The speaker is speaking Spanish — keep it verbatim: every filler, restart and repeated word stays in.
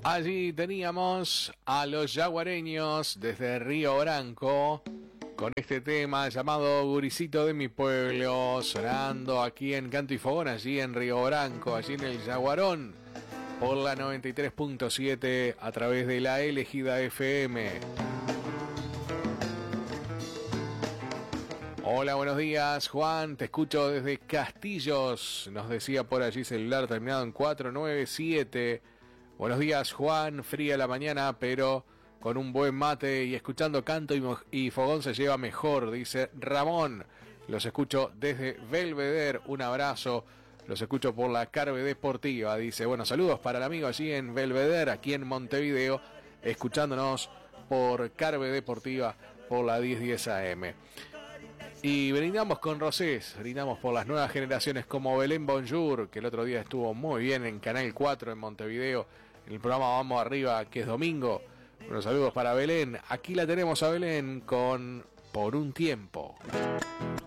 Allí teníamos a los yaguareños desde Río Branco con este tema llamado Guricito de mi pueblo, sonando aquí en Canto y Fogón, allí en Río Branco, allí en el Yaguarón, por la noventa y tres punto siete a través de la Elegida F M. Hola, buenos días, Juan, te escucho desde Castillos, nos decía por allí celular terminado en cuatro nueve siete. Buenos días, Juan, fría la mañana, pero con un buen mate y escuchando Canto y, y Fogón se lleva mejor, dice Ramón. Los escucho desde Belvedere, un abrazo, los escucho por la Carve Deportiva, dice. Bueno, saludos para el amigo allí en Belvedere, aquí en Montevideo, escuchándonos por Carve Deportiva, por la diez diez A M. Y brindamos con Rosés, brindamos por las nuevas generaciones como Belén Bonjour, que el otro día estuvo muy bien en Canal cuatro en Montevideo, en el programa Vamos Arriba, que es domingo. Unos saludos para Belén. Aquí la tenemos a Belén con Por un Tiempo.